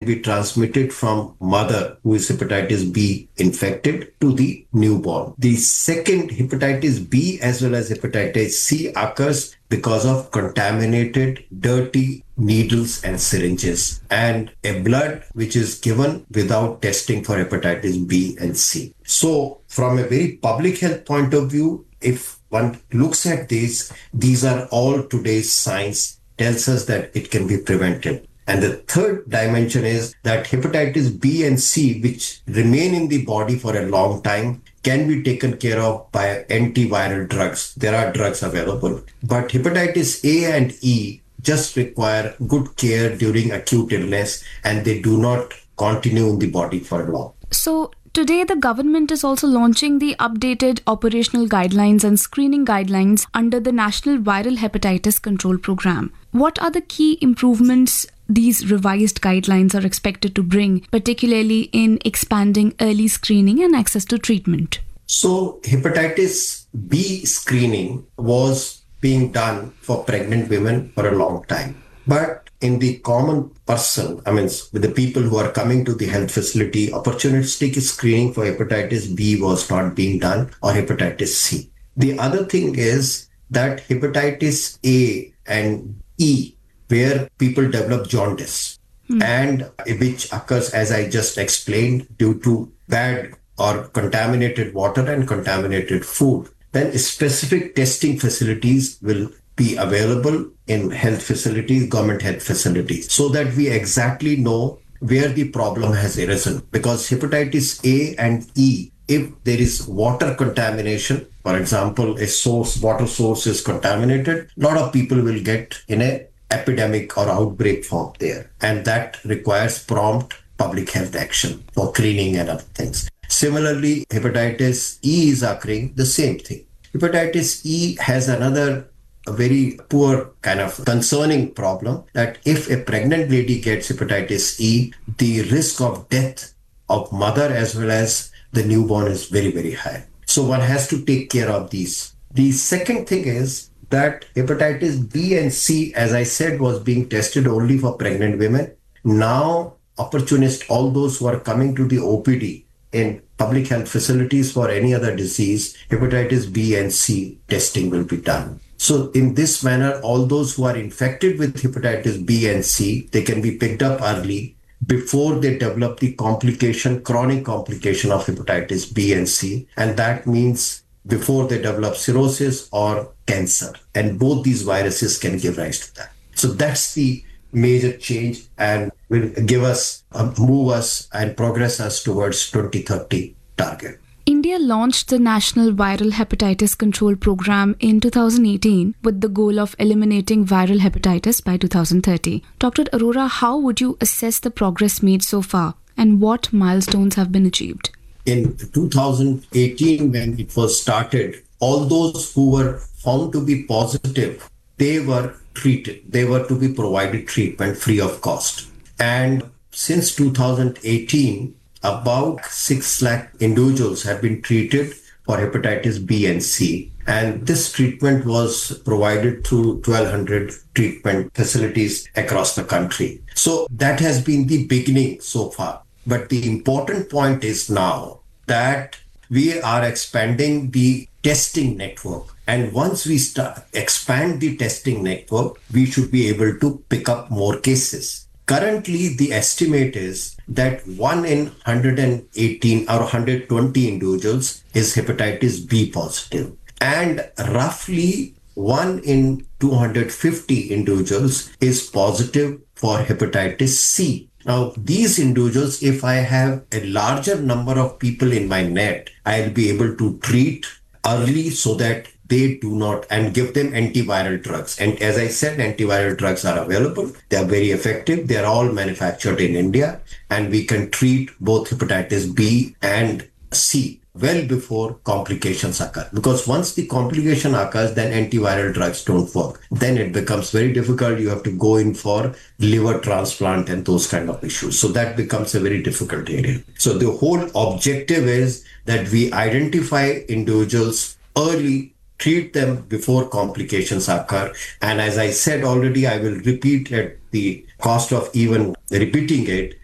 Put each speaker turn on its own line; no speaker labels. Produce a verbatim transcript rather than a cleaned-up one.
be transmitted from mother who is hepatitis B infected to the newborn. The second, hepatitis B as well as hepatitis C occurs because of contaminated, dirty needles and syringes and a blood which is given without testing for hepatitis B and C. So from a very public health point of view, if one looks at these, these are all today's science tells us that it can be prevented. And the third dimension is that hepatitis B and C, which remain in the body for a long time, can be taken care of by antiviral drugs. There are drugs available. But hepatitis A and E just require good care during acute illness, and they do not continue in the body for long.
So today, the government is also launching the updated operational guidelines and screening guidelines under the National Viral Hepatitis Control Program. What are the key improvements these revised guidelines are expected to bring, particularly in expanding early screening and access to treatment?
So, hepatitis B screening was being done for pregnant women for a long time. But in the common person, I mean, with the people who are coming to the health facility, opportunistic screening for hepatitis B was not being done, or hepatitis C. The other thing is that hepatitis A and E, where people develop jaundice, hmm. and which occurs, as I just explained, due to bad or contaminated water and contaminated food, then specific testing facilities will be available in health facilities, government health facilities, so that we exactly know where the problem has arisen. Because hepatitis A and E, if there is water contamination, for example, a source, water source is contaminated, a lot of people will get in a epidemic or outbreak form there. And that requires prompt public health action for cleaning and other things. Similarly, hepatitis E is occurring the same thing. Hepatitis E has another a very poor kind of concerning problem that if a pregnant lady gets hepatitis E, the risk of death of mother as well as the newborn is very, very high. So one has to take care of these. The second thing is that hepatitis B and C, as I said, was being tested only for pregnant women. Now, opportunists, all those who are coming to the O P D in public health facilities for any other disease, hepatitis B and C testing will be done. So in this manner, all those who are infected with hepatitis B and C, they can be picked up early before they develop the complication, chronic complication of hepatitis B and C. And that means before they develop cirrhosis or cancer. And both these viruses can give rise to that. So that's the major change and will give us, uh, move us and progress us towards twenty thirty target.
India launched the National Viral Hepatitis Control Program in two thousand eighteen with the goal of eliminating viral hepatitis by two thousand thirty. Doctor Arora, how would you assess the progress made so far and what milestones have been achieved?
In two thousand eighteen, when it was started, all those who were found to be positive, they were treated. They were to be provided treatment free of cost. And since two thousand eighteen, about six lakh individuals have been treated for hepatitis B and C. And this treatment was provided through twelve hundred treatment facilities across the country. So that has been the beginning so far. But the important point is now that we are expanding the testing network. And once we start expand the testing network, we should be able to pick up more cases. Currently, the estimate is that one in one hundred eighteen or one hundred twenty individuals is hepatitis B positive. And roughly one in two hundred fifty individuals is positive for hepatitis C. Now, these individuals, if I have a larger number of people in my net, I'll be able to treat early so that they do not, and give them antiviral drugs. And as I said, antiviral drugs are available. They are very effective. They are all manufactured in India. And we can treat both hepatitis B and C well before complications occur. Because once the complication occurs, then antiviral drugs don't work. Then it becomes very difficult. You have to go in for liver transplant and those kind of issues. So that becomes a very difficult area. So the whole objective is that we identify individuals early, treat them before complications occur. And as I said already, I will repeat at the cost of even repeating it,